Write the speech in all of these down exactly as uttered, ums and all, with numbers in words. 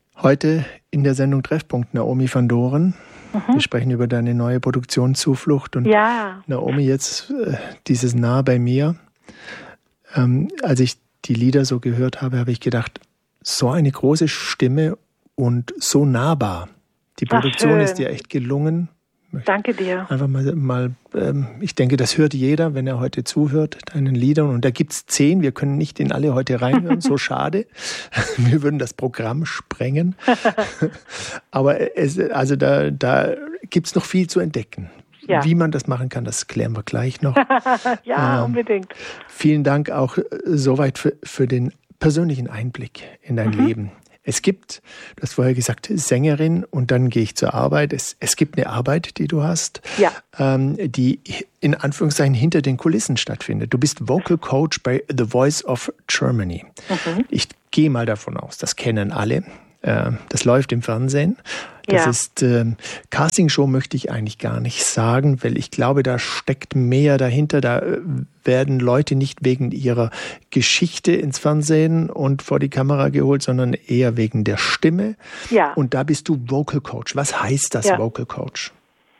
Heute in der Sendung Treffpunkt Naomi van Doren. Mhm. Wir sprechen über deine neue Produktion Zuflucht. Und ja. Naomi, jetzt äh, dieses Nah bei mir. Ähm, als ich die Lieder so gehört habe, habe ich gedacht, so eine große Stimme und so nahbar. Die Produktion ist dir echt gelungen. Danke dir. Einfach mal, mal ähm, ich denke, das hört jeder, wenn er heute zuhört, deinen Liedern. Und da gibt es zehn, wir können nicht in alle heute reinhören, so schade. Wir würden das Programm sprengen. Aber es, also da, da gibt es noch viel zu entdecken. Ja. Wie man das machen kann, das klären wir gleich noch. ja, ähm, unbedingt. Vielen Dank auch soweit für, für den persönlichen Einblick in dein mhm. Leben. Es gibt, du hast vorher gesagt, Sängerin und dann gehe ich zur Arbeit. Es, es gibt eine Arbeit, die du hast, ja. ähm, die in Anführungszeichen hinter den Kulissen stattfindet. Du bist Vocal Coach bei The Voice of Germany. Mhm. Ich gehe mal davon aus, das kennen alle. Äh, das läuft im Fernsehen. Das ja. ist, äh, Castingshow möchte ich eigentlich gar nicht sagen, weil ich glaube, da steckt mehr dahinter. Da äh, werden Leute nicht wegen ihrer Geschichte ins Fernsehen und vor die Kamera geholt, sondern eher wegen der Stimme. Ja. Und da bist du Vocal Coach. Was heißt das, ja. Vocal Coach?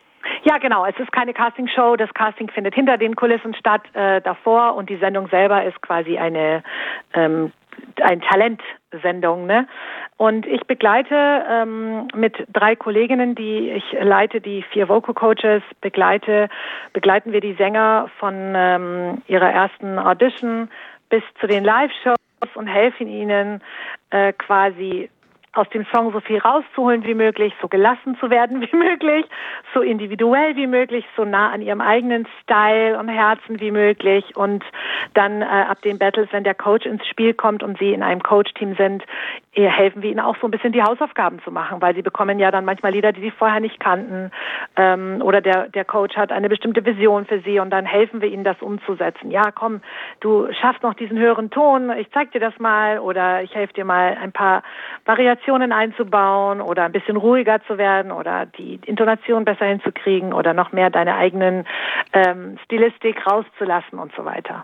Ja, genau. Es ist keine Castingshow. Das Casting findet hinter den Kulissen statt, äh, davor. Und die Sendung selber ist quasi eine ähm, ein Talentsendung, ne? Und ich begleite ähm, mit drei Kolleginnen, die ich leite, die vier Vocal Coaches, begleite, begleiten wir die Sänger von ähm, ihrer ersten Audition bis zu den Live-Shows und helfen ihnen äh, quasi aus dem Song so viel rauszuholen wie möglich, so gelassen zu werden wie möglich, so individuell wie möglich, so nah an ihrem eigenen Style und Herzen wie möglich. Und dann äh, ab den Battles, wenn der Coach ins Spiel kommt und sie in einem Coach-Team sind, helfen wir ihnen auch so ein bisschen die Hausaufgaben zu machen, weil sie bekommen ja dann manchmal Lieder, die sie vorher nicht kannten, ähm, oder der der Coach hat eine bestimmte Vision für sie und dann helfen wir ihnen, das umzusetzen. Ja, komm, du schaffst noch diesen höheren Ton, ich zeig dir das mal, oder ich helfe dir mal ein paar Variationen einzubauen oder ein bisschen ruhiger zu werden oder die Intonation besser hinzukriegen oder noch mehr deine eigenen ähm, Stilistik rauszulassen und so weiter.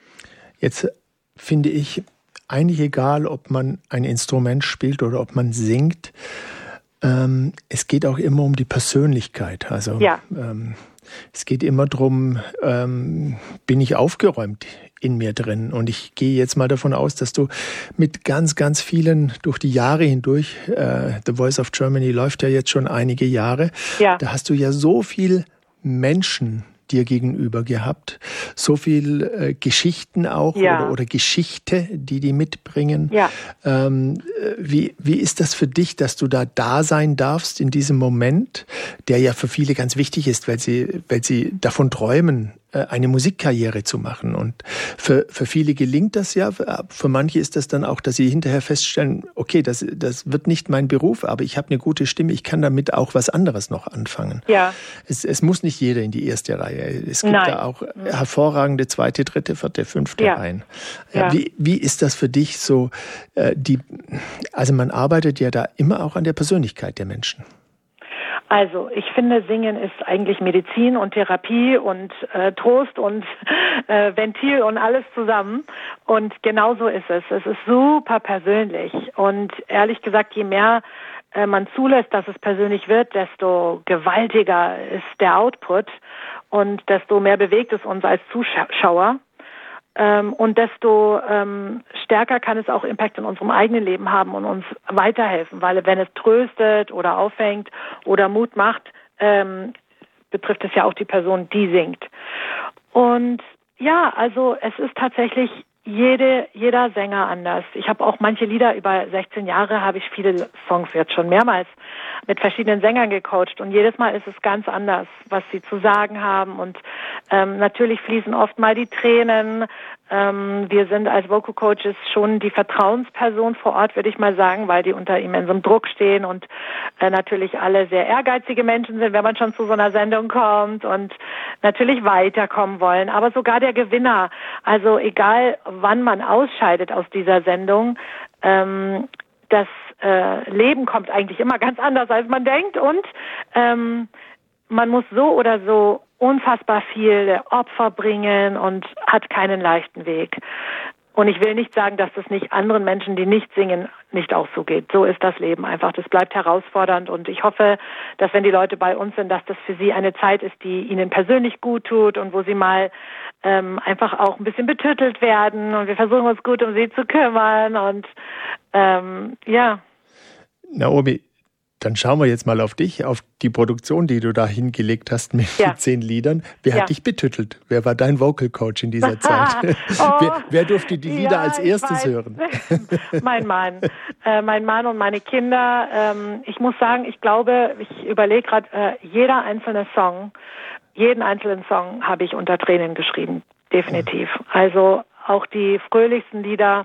Jetzt finde ich eigentlich egal, ob man ein Instrument spielt oder ob man singt. Ähm, es geht auch immer um die Persönlichkeit. Also ja. ähm, es geht immer darum, ähm, bin ich aufgeräumt in mir drin? Und ich gehe jetzt mal davon aus, dass du mit ganz, ganz vielen durch die Jahre hindurch, äh, The Voice of Germany läuft ja jetzt schon einige Jahre, ja. da hast du ja so viel Menschen dir gegenüber gehabt, so viel äh, Geschichten auch ja. oder, oder Geschichte, die die mitbringen. Ja. Ähm, wie, wie ist das für dich, dass du da da sein darfst in diesem Moment, der ja für viele ganz wichtig ist, weil sie, weil sie davon träumen, eine Musikkarriere zu machen. Und für, für viele gelingt das ja. Für manche ist das dann auch, dass sie hinterher feststellen, okay, das, das wird nicht mein Beruf, aber ich habe eine gute Stimme, ich kann damit auch was anderes noch anfangen. Ja. Es, es muss nicht jeder in die erste Reihe. Es gibt Nein. da auch hervorragende zweite, dritte, vierte, fünfte ja. Reihen. Ja. Wie, wie ist das für dich so? Äh, die, also man arbeitet ja da immer auch an der Persönlichkeit der Menschen. Also ich finde, Singen ist eigentlich Medizin und Therapie und äh, Trost und äh, Ventil und alles zusammen. Und genau so ist es. Es ist super persönlich. Und ehrlich gesagt, je mehr äh, man zulässt, dass es persönlich wird, desto gewaltiger ist der Output und desto mehr bewegt es uns als Zuschauer. Ähm, und desto ähm, stärker kann es auch Impact in unserem eigenen Leben haben und uns weiterhelfen, weil wenn es tröstet oder auffängt oder Mut macht, ähm, betrifft es ja auch die Person, die singt. Und ja, also es ist tatsächlich jede, jeder Sänger anders. Ich habe auch manche Lieder, über sechzehn Jahre habe ich viele Songs jetzt schon mehrmals mit verschiedenen Sängern gecoacht und jedes Mal ist es ganz anders, was sie zu sagen haben und ähm, natürlich fließen oft mal die Tränen. Ähm, wir sind als Vocal Coaches schon die Vertrauensperson vor Ort, würde ich mal sagen, weil die unter immensem Druck stehen und äh, natürlich alle sehr ehrgeizige Menschen sind, wenn man schon zu so einer Sendung kommt und natürlich weiterkommen wollen. Aber sogar der Gewinner, also egal wann man ausscheidet aus dieser Sendung, ähm, das äh, Leben kommt eigentlich immer ganz anders, als man denkt und ähm, man muss so oder so unfassbar viele Opfer bringen und hat keinen leichten Weg. Und ich will nicht sagen, dass das nicht anderen Menschen, die nicht singen, nicht auch so geht. So ist das Leben einfach. Das bleibt herausfordernd und ich hoffe, dass wenn die Leute bei uns sind, dass das für sie eine Zeit ist, die ihnen persönlich gut tut und wo sie mal ähm, einfach auch ein bisschen betüttelt werden und wir versuchen uns gut um sie zu kümmern und ähm, ja. Naomi, dann schauen wir jetzt mal auf dich, auf die Produktion, die du da hingelegt hast mit ja. zehn Liedern. Wer ja. hat dich betüttelt? Wer war dein Vocal Coach in dieser Zeit? oh, wer, wer durfte die Lieder ja, als erstes weiß. hören? mein Mann. Äh, mein Mann und meine Kinder. Ähm, ich muss sagen, ich glaube, ich überlege gerade, äh, jeder einzelne Song, jeden einzelnen Song habe ich unter Tränen geschrieben. Definitiv. Also auch die fröhlichsten Lieder.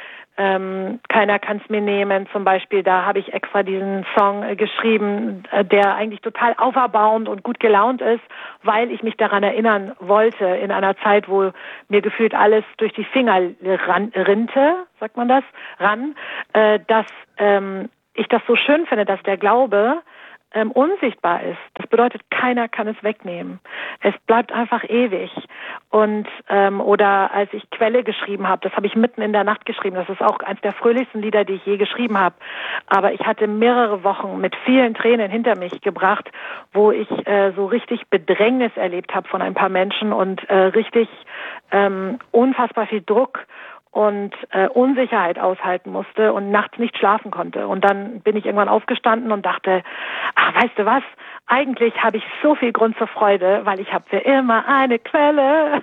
Ähm, keiner kann's mir nehmen, zum Beispiel, da habe ich extra diesen Song äh, geschrieben, äh, der eigentlich total auferbauend und gut gelaunt ist, weil ich mich daran erinnern wollte, in einer Zeit, wo mir gefühlt alles durch die Finger ran, rinte, sagt man das, ran, äh, dass ähm, ich das so schön finde, dass der Glaube ähm, unsichtbar ist. Das bedeutet, keiner kann es wegnehmen. Es bleibt einfach ewig. Und ähm, oder als ich Quelle geschrieben habe, das habe ich mitten in der Nacht geschrieben. Das ist auch eines der fröhlichsten Lieder, die ich je geschrieben habe. Aber ich hatte mehrere Wochen mit vielen Tränen hinter mich gebracht, wo ich äh, so richtig Bedrängnis erlebt habe von ein paar Menschen und äh, richtig ähm, unfassbar viel Druck und äh, Unsicherheit aushalten musste und nachts nicht schlafen konnte. Und dann bin ich irgendwann aufgestanden und dachte, ach, weißt du was, eigentlich habe ich so viel Grund zur Freude, weil ich habe für immer eine Quelle.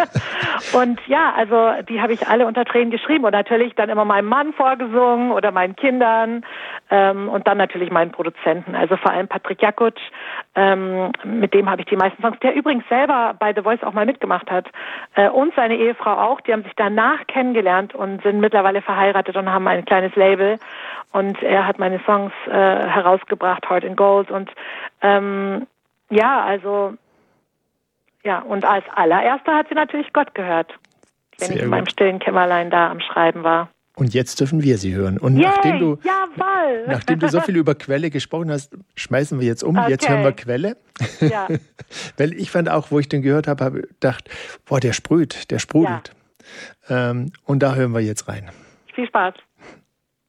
Und ja, also die habe ich alle unter Tränen geschrieben und natürlich dann immer meinem Mann vorgesungen oder meinen Kindern ähm, und dann natürlich meinen Produzenten, also vor allem Patrick Jakutsch, ähm, mit dem habe ich die meisten Songs, der übrigens selber bei The Voice auch mal mitgemacht hat äh, und seine Ehefrau auch, die haben sich danach kennengelernt und sind mittlerweile verheiratet und haben ein kleines Label und er hat meine Songs äh, herausgebracht, Heart in Gold und ähm, ja, also ja, und als allererster hat sie natürlich Gott gehört, wenn Sehr ich in gut. meinem stillen Kämmerlein da am Schreiben war. Und jetzt dürfen wir sie hören. Und Yay, nachdem du, jawohl. nachdem du so viel über Quelle gesprochen hast, schmeißen wir jetzt um. Okay. Jetzt hören wir Quelle. Ja. Weil ich fand auch, wo ich den gehört habe, habe ich gedacht, boah, der sprüht, der sprudelt. Ja. Ähm, und da hören wir jetzt rein. Viel Spaß.